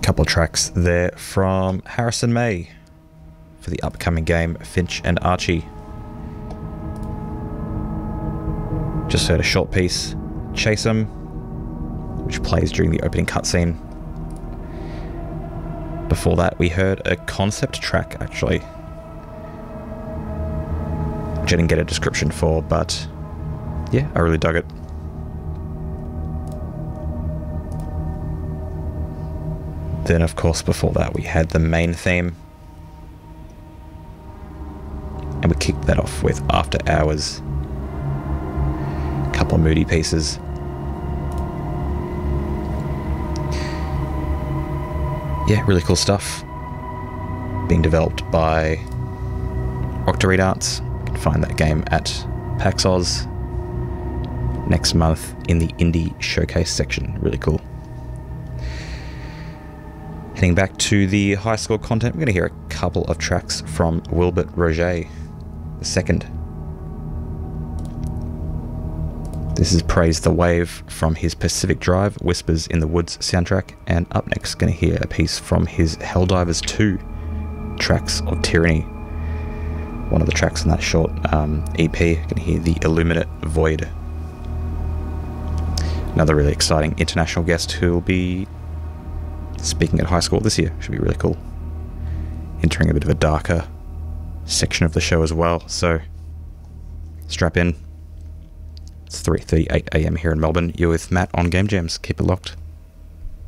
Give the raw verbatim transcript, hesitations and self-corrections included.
couple of tracks there from Harrison May for the upcoming game Finch and Archie. Just heard a short piece, Chase 'Em, which plays during the opening cutscene. Before that, we heard a concept track, actually, which I didn't get a description for, but yeah, I really dug it. Then, of course, before that, we had the main theme, and we kicked that off with After Hours. A couple of moody pieces. Yeah, really cool stuff. Being developed by Octarine Arts. You can find that game at PAX Oz next month in the Indie Showcase section. Really cool. Heading back to the high score content, we're going to hear a couple of tracks from Wilbert Roget the second. This is Praise the Wave from his Pacific Drive, Whispers in the Woods soundtrack, and up next going to hear a piece from his Helldivers two, Tracks of Tyranny. One of the tracks on that short um, E P, going to hear the Illuminate Void. Another really exciting international guest who will be speaking at high school this year. Should be really cool. Entering a bit of a darker section of the show as well, so strap in. It's three thirty-eight a m here in Melbourne. You're with Matt on Game Jams. Keep it locked.